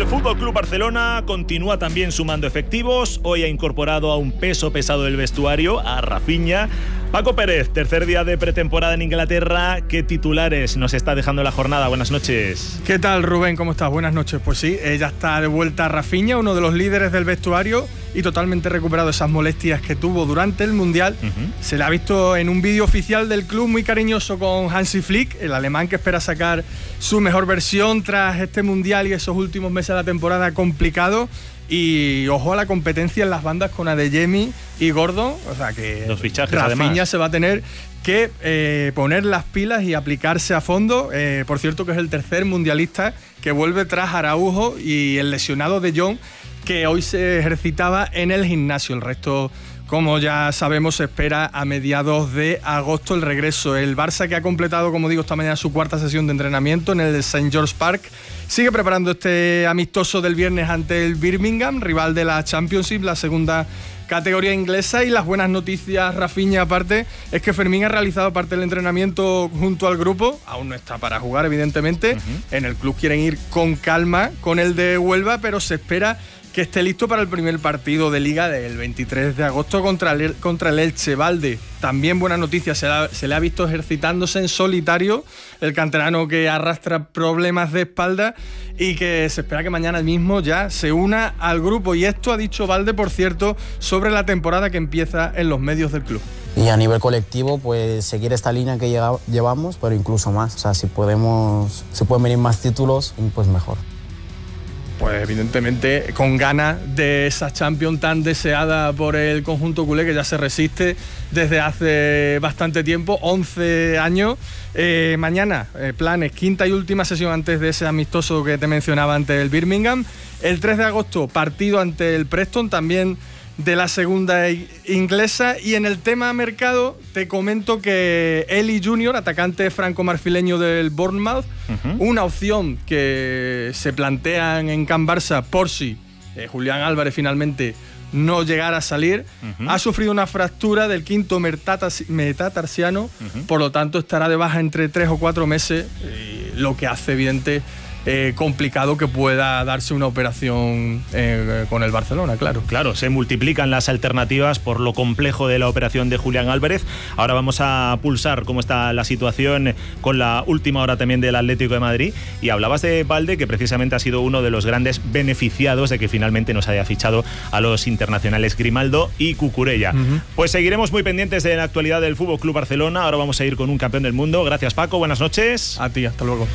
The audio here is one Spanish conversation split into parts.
Fútbol Club Barcelona continúa también sumando efectivos. Hoy ha incorporado a un peso pesado del vestuario, a Rafinha. Paco Pérez, tercer día de pretemporada en Inglaterra. ¿Qué titulares nos está dejando la jornada? Buenas noches. ¿Qué tal, Rubén? ¿Cómo estás? Buenas noches. Pues sí, ya está de vuelta Rafinha, uno de los líderes del vestuario y totalmente recuperado esas molestias que tuvo durante el Mundial. Se le ha visto en un vídeo oficial del club muy cariñoso con Hansi Flick, el alemán que espera sacar su mejor versión tras este Mundial y esos últimos meses de la temporada complicado. Y ojo a la competencia en las bandas con Adeyemi y Gordon, o sea que los fichajes, Rafinha además, se va a tener que poner las pilas y aplicarse a fondo. Por cierto, que es el tercer mundialista que vuelve tras Araujo y el lesionado de Jong, que hoy se ejercitaba en el gimnasio. El resto, como ya sabemos, se espera a mediados de agosto el regreso. El Barça, que ha completado, como digo, esta mañana su cuarta sesión de entrenamiento en el St. George Park, sigue preparando este amistoso del viernes ante el Birmingham, rival de la Championship, la segunda categoría inglesa. Y las buenas noticias, Rafinha, aparte, es que Fermín ha realizado parte del entrenamiento junto al grupo. Aún no está para jugar, evidentemente. En el club quieren ir con calma con el de Huelva, pero se espera que esté listo para el primer partido de Liga del 23 de agosto contra el Elche. Valde, también buena noticia, se le ha visto ejercitándose en solitario, el canterano que arrastra problemas de espalda y que se espera que mañana mismo ya se una al grupo. Y esto ha dicho Valde, por cierto, sobre la temporada que empieza en los medios del club. Y a nivel colectivo, pues seguir esta línea que llevamos, pero incluso más. O sea, si pueden venir más títulos, pues mejor. Pues evidentemente con ganas de esa Champions tan deseada por el conjunto culé, que ya se resiste desde hace bastante tiempo, 11 años. Mañana, planes, quinta y última sesión antes de ese amistoso que te mencionaba ante el Birmingham. El 3 de agosto, partido ante el Preston, también de la segunda inglesa. Y en el tema mercado te comento que Eli Junior, atacante franco-marfileño del Bournemouth, una opción que se plantean en Can Barça por si Julián Álvarez finalmente no llegara a salir, ha sufrido una fractura del quinto metatarsiano, por lo tanto estará de baja entre 3 o 4 meses, lo que hace evidente complicado que pueda darse una operación con el Barcelona, claro. Claro, se multiplican las alternativas por lo complejo de la operación de Julián Álvarez. Ahora vamos a pulsar cómo está la situación con la última hora también del Atlético de Madrid. Y hablabas de Valde, que precisamente ha sido uno de los grandes beneficiados de que finalmente nos haya fichado a los internacionales Grimaldo y Cucurella. Pues seguiremos muy pendientes de la actualidad del Fútbol Club Barcelona. Ahora vamos a ir con un campeón del mundo. Gracias, Paco, buenas noches. A ti, hasta luego.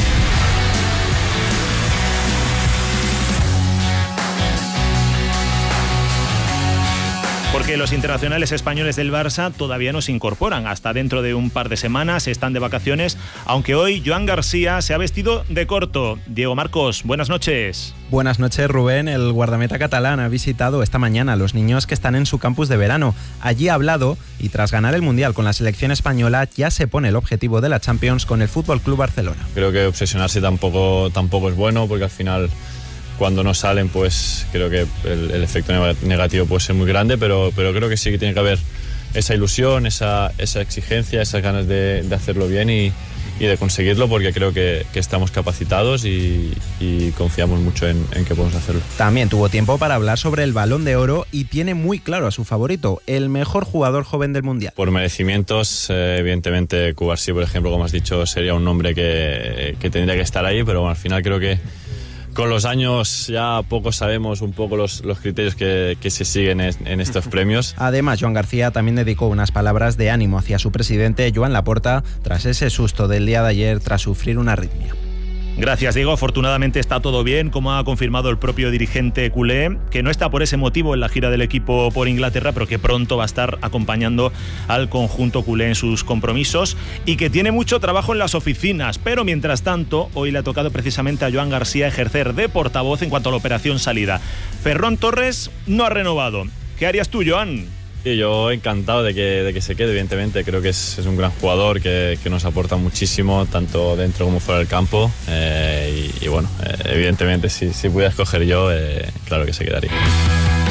Porque los internacionales españoles del Barça todavía no se incorporan. Hasta dentro de un par de semanas están de vacaciones, aunque hoy Joan García se ha vestido de corto. Diego Marcos, buenas noches. Buenas noches, Rubén. El guardameta catalán ha visitado esta mañana a los niños que están en su campus de verano. Allí ha hablado y tras ganar el Mundial con la selección española ya se pone el objetivo de la Champions con el Fútbol Club Barcelona. Creo que obsesionarse tampoco es bueno, porque al final, cuando no salen, pues creo que el efecto negativo puede ser muy grande, pero creo que sí que tiene que haber esa ilusión, esa exigencia, esas ganas de hacerlo bien y de conseguirlo, porque creo que estamos capacitados y confiamos mucho en que podemos hacerlo. También tuvo tiempo para hablar sobre el Balón de Oro y tiene muy claro a su favorito, el mejor jugador joven del Mundial. Por merecimientos, evidentemente Cubarsí, por ejemplo, como has dicho, sería un nombre que tendría que estar ahí, pero bueno, al final creo que con los años ya poco sabemos un poco los criterios que se siguen en estos premios. Además, Joan García también dedicó unas palabras de ánimo hacia su presidente, Joan Laporta, tras ese susto del día de ayer tras sufrir una arritmia. Gracias, Diego. Afortunadamente está todo bien, como ha confirmado el propio dirigente culé, que no está por ese motivo en la gira del equipo por Inglaterra, pero que pronto va a estar acompañando al conjunto culé en sus compromisos y que tiene mucho trabajo en las oficinas. Pero mientras tanto, hoy le ha tocado precisamente a Joan García ejercer de portavoz en cuanto a la operación salida. Ferran Torres no ha renovado. ¿Qué harías tú, Joan? Sí, yo encantado de que se quede, evidentemente. Creo que es un gran jugador que nos aporta muchísimo, tanto dentro como fuera del campo. Y bueno, evidentemente, si pudiera escoger yo, claro que se quedaría.